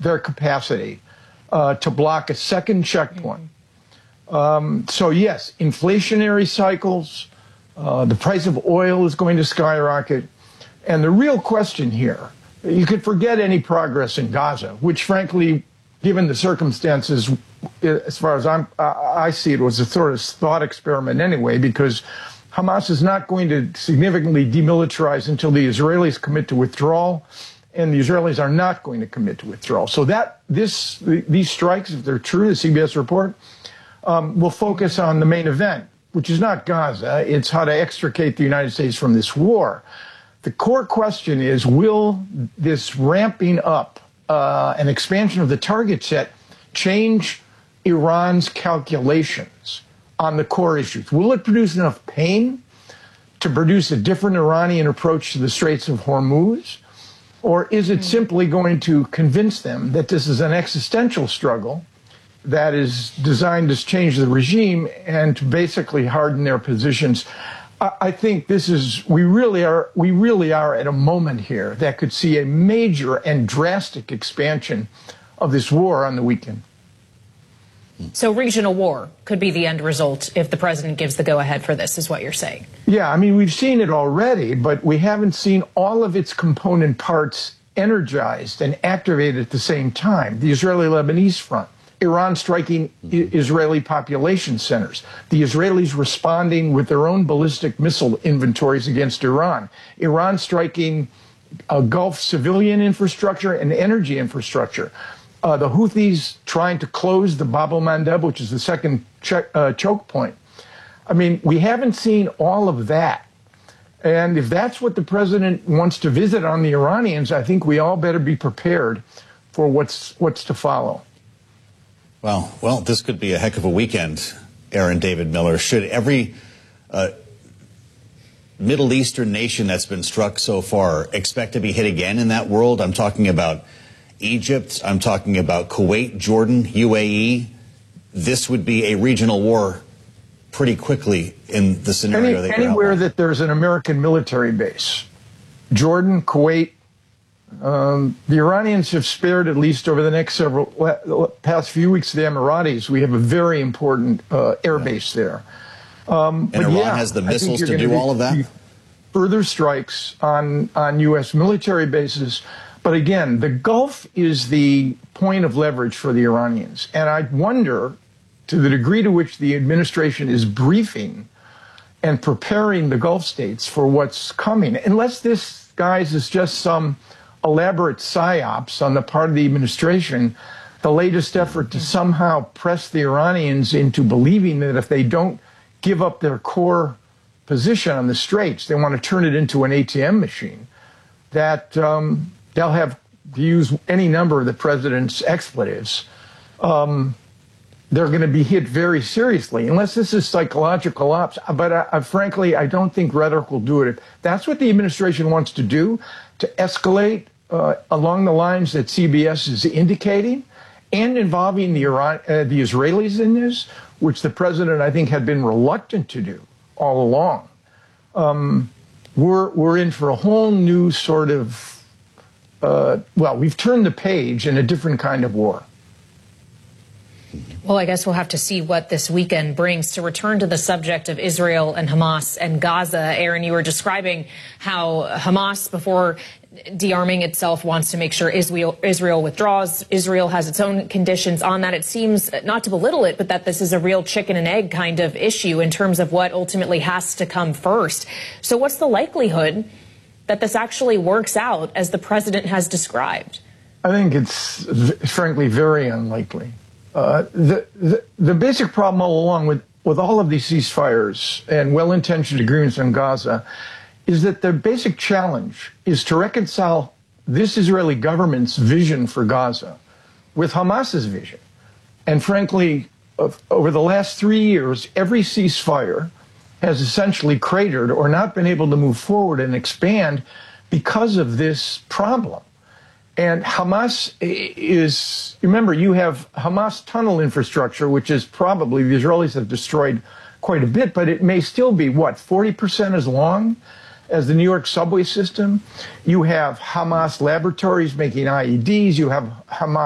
their capacity to block a second checkpoint. So yes, inflationary cycles, the price of oil is going to skyrocket. And the real question here, you could forget any progress in Gaza, which frankly, given the circumstances, as far as I see it, was a sort of thought experiment anyway, because Hamas is not going to significantly demilitarize until the Israelis commit to withdrawal, and the Israelis are not going to commit to withdrawal. So these strikes, if they're true, the CBS report, will focus on the main event, which is not Gaza. It's how to extricate the United States from this war. The core question is, will this ramping up an expansion of the target set change Iran's calculations on the core issues? Will it produce enough pain to produce a different Iranian approach to the Straits of Hormuz? Or is it simply going to convince them that this is an existential struggle that is designed to change the regime and to basically harden their positions? I think we really are at a moment here that could see a major and drastic expansion of this war on the weekend. So regional war could be the end result if the president gives the go-ahead for this, is what you're saying. Yeah, I mean, we've seen it already, but we haven't seen all of its component parts energized and activated at the same time. The Israeli-Lebanese front, Iran striking Israeli population centers, the Israelis responding with their own ballistic missile inventories against Iran, Iran striking Gulf civilian infrastructure and energy infrastructure, the Houthis trying to close the Bab el-Mandeb, which is the second choke point. I mean, we haven't seen all of that. And if that's what the president wants to visit on the Iranians, I think we all better be prepared for what's to follow. Well, this could be a heck of a weekend, Aaron David Miller. Should every Middle Eastern nation that's been struck so far expect to be hit again in that world? I'm talking about Egypt. I'm talking about Kuwait, Jordan, UAE. This would be a regional war pretty quickly in the scenario that you're anywhere outlining. that there's an American military base. Jordan, Kuwait. The Iranians have spared, at least over the next past few weeks, the Emiratis. We have a very important air base there. And Iran has the missiles to do all of that? Further strikes on U.S. military bases. But again, the Gulf is the point of leverage for the Iranians. And I wonder, to the degree to which the administration is briefing and preparing the Gulf states for what's coming, unless this, guys, is just some elaborate psyops on the part of the administration, the latest effort to somehow press the Iranians into believing that if they don't give up their core position on the Straits, they want to turn it into an ATM machine, that they'll have to use any number of the president's expletives. They're going to be hit very seriously, unless this is psychological ops. But frankly, I don't think rhetoric will do it. If that's what the administration wants to do, to escalate along the lines that CBS is indicating, and involving the Israelis in this, which the president, I think, had been reluctant to do all along, we're in for a whole new sort of, we've turned the page in a different kind of war. Well, I guess we'll have to see what this weekend brings. To return to the subject of Israel and Hamas and Gaza, Aaron, you were describing how Hamas, before de-arming itself, wants to make sure Israel withdraws. Israel has its own conditions on that. It seems, not to belittle it, but that this is a real chicken and egg kind of issue in terms of what ultimately has to come first. So what's the likelihood that this actually works out as the president has described? I think it's frankly very unlikely. The basic problem all along with all of these ceasefires and well-intentioned agreements on Gaza is that the basic challenge is to reconcile this Israeli government's vision for Gaza with Hamas's vision. And frankly, over the last 3 years, every ceasefire has essentially cratered or not been able to move forward and expand because of this problem. And Hamas is, remember, you have Hamas tunnel infrastructure, which is probably, the Israelis have destroyed quite a bit, but it may still be, what, 40% as long as the New York subway system? You have Hamas laboratories making IEDs. You have Hamas